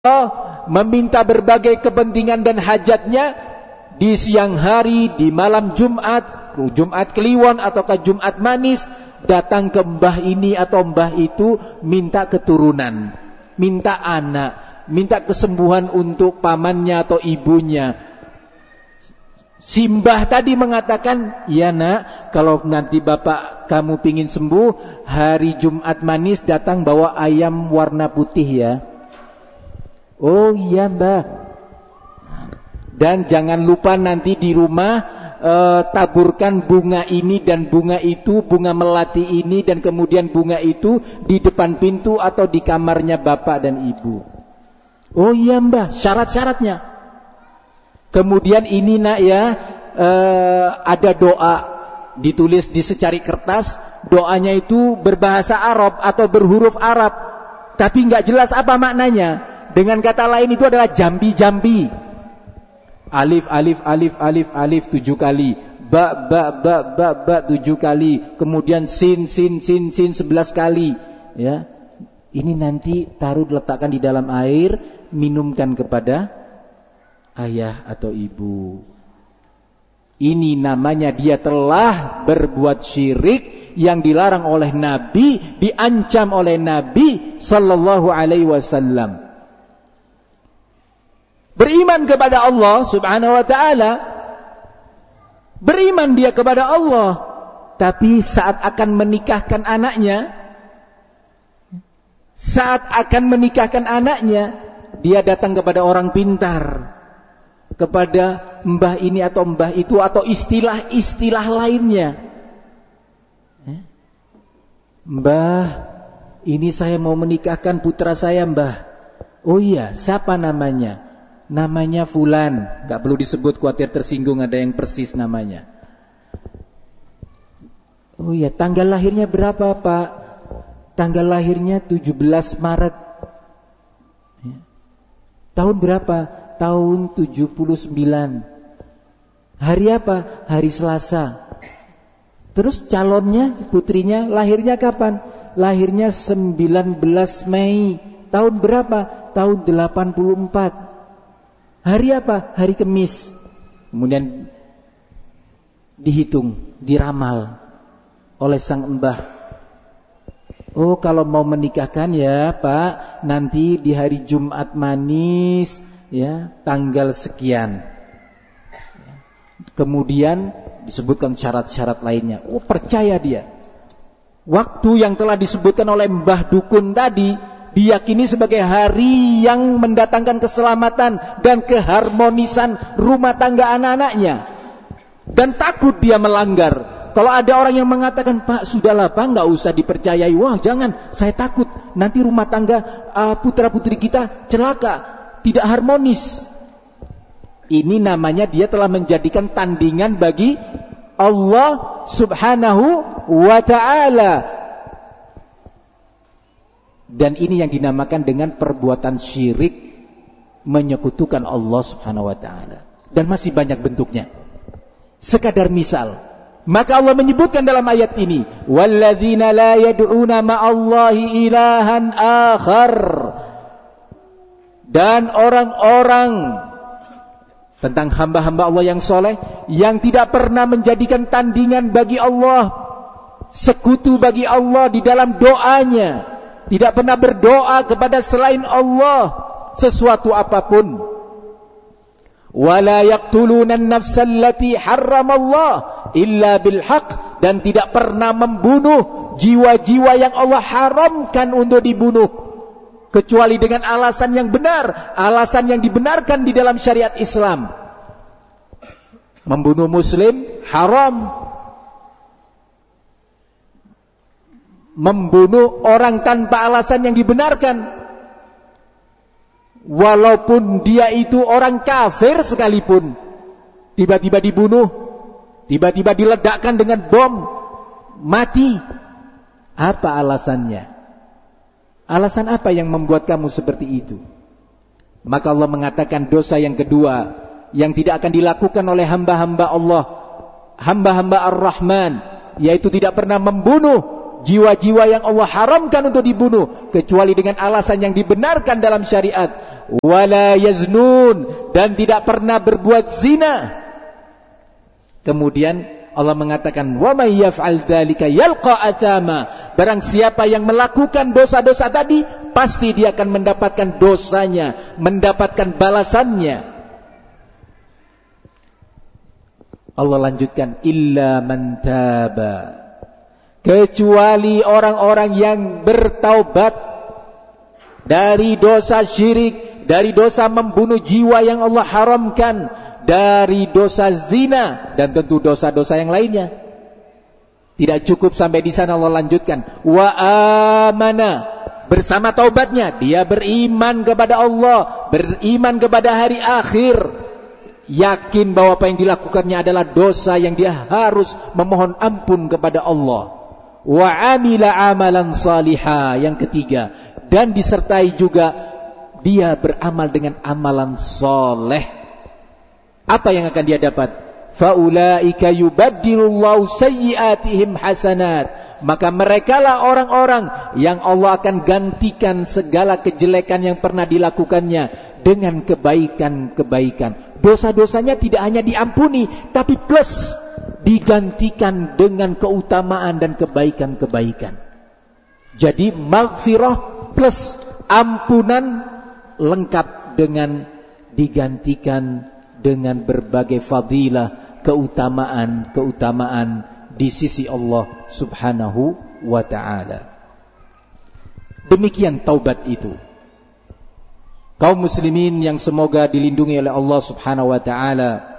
meminta berbagai kepentingan dan hajatnya di siang hari, di malam Jumat, Jumat Kliwon ataukah Jumat Manis, datang ke mbah ini atau mbah itu, minta keturunan, minta anak, minta kesembuhan untuk pamannya atau ibunya. Si mbah tadi mengatakan, ya nak, kalau nanti bapak kamu pingin sembuh, hari Jumat Manis datang bawa ayam warna putih ya. Oh iya mbah. Dan jangan lupa nanti di rumah taburkan bunga ini dan bunga itu, bunga melati ini dan kemudian bunga itu di depan pintu atau di kamarnya bapak dan ibu. Oh iya mbah, syarat-syaratnya. Kemudian ini nak ya, ada doa ditulis di secari kertas. Doanya itu berbahasa Arab atau berhuruf Arab, tapi nggak jelas apa maknanya. Dengan kata lain itu adalah jambi-jambi. Alif, alif, alif, alif, alif 7 kali. Ba, ba, ba, ba, ba 7 kali. Kemudian sin, sin, sin, sin 11 kali. Ya, ini nanti taruh letakkan di dalam air, minumkan kepada ayah atau ibu. Ini namanya dia telah berbuat syirik yang dilarang oleh Nabi, diancam oleh Nabi sallallahu alaihi wasallam. Beriman kepada Allah subhanahu wa ta'ala, beriman dia kepada Allah, tapi saat akan menikahkan anaknya, dia datang kepada orang pintar, kepada mbah ini atau mbah itu atau istilah-istilah lainnya. Mbah, ini saya mau menikahkan putra saya mbah. Oh iya, siapa namanya? Namanya Fulan. Gak perlu disebut, khawatir tersinggung ada yang persis namanya. Oh iya, tanggal lahirnya berapa pak? Tanggal lahirnya 17 Maret. Tahun berapa? Tahun 79. Hari apa? Hari Selasa. Terus calonnya, putrinya, lahirnya kapan? Lahirnya 19 Mei. Tahun berapa? Tahun 84. Hari apa? Hari Kamis. Kemudian dihitung, diramal oleh sang mbah. Oh, kalau mau menikahkan ya pak, nanti di hari Jumat Manis ya, tanggal sekian. Kemudian disebutkan syarat-syarat lainnya. Oh, percaya dia. Waktu yang telah disebutkan oleh mbah dukun tadi diyakini sebagai hari yang mendatangkan keselamatan dan keharmonisan rumah tangga anak-anaknya. Dan takut dia melanggar. Kalau ada orang yang mengatakan, Pak, sudahlah Pak, nggak usah dipercayai. Wah, jangan, saya takut nanti rumah tangga putra-putri kita celaka, tidak harmonis. Ini namanya dia telah menjadikan tandingan bagi Allah subhanahu wa ta'ala. Dan ini yang dinamakan dengan perbuatan syirik, menyekutukan Allah subhanahu wa ta'ala. Dan masih banyak bentuknya. Sekadar misal, maka Allah menyebutkan dalam ayat ini, walladzina la yad'una ma'allahi ilahan akhar. Dan orang-orang, tentang hamba-hamba Allah yang soleh, yang tidak pernah menjadikan tandingan bagi Allah, sekutu bagi Allah di dalam doanya, tidak pernah berdoa kepada selain Allah sesuatu apapun. Wala yaqtuluna an-nafsa allati harramallah illa bil haqq, dan tidak pernah membunuh jiwa-jiwa yang Allah haramkan untuk dibunuh kecuali dengan alasan yang benar, alasan yang dibenarkan di dalam syariat Islam. Membunuh muslim haram. Membunuh orang tanpa alasan yang dibenarkan, walaupun dia itu orang kafir sekalipun, tiba-tiba dibunuh, tiba-tiba diledakkan dengan bom, mati. Apa alasannya? Alasan apa yang membuat kamu seperti itu? Maka Allah mengatakan dosa yang kedua yang tidak akan dilakukan oleh hamba-hamba Allah, hamba-hamba Ar-Rahman, yaitu tidak pernah membunuh jiwa-jiwa yang Allah haramkan untuk dibunuh kecuali dengan alasan yang dibenarkan dalam syariat. Wala yaznun, dan tidak pernah berbuat zina. Kemudian Allah mengatakan, wa may yaf'al dzalika yalqa athama. Barang siapa yang melakukan dosa-dosa tadi, pasti dia akan mendapatkan dosanya, mendapatkan balasannya. Allah lanjutkan, illa man taba, kecuali orang-orang yang bertaubat dari dosa syirik, dari dosa membunuh jiwa yang Allah haramkan, dari dosa zina, dan tentu dosa-dosa yang lainnya. Tidak cukup sampai di sana, Allah lanjutkan, wa amana, bersama taubatnya dia beriman kepada Allah, beriman kepada hari akhir, yakin bahwa apa yang dilakukannya adalah dosa yang dia harus memohon ampun kepada Allah. Wa amila amalan salihah, yang ketiga, dan disertai juga dia beramal dengan amalan soleh. Apa yang akan dia dapat? Faulaika yubaddilullahu sayyiatihim hasanat, maka merekalah orang-orang yang Allah akan gantikan segala kejelekan yang pernah dilakukannya dengan kebaikan-kebaikan. Dosa-dosanya tidak hanya diampuni, tapi plus digantikan dengan keutamaan dan kebaikan-kebaikan. Jadi maghfirah plus ampunan lengkap dengan digantikan dengan berbagai fadilah, keutamaan di sisi Allah Subhanahu wa ta'ala. Demikian taubat itu. Kaum muslimin yang semoga dilindungi oleh Allah Subhanahu wa ta'ala,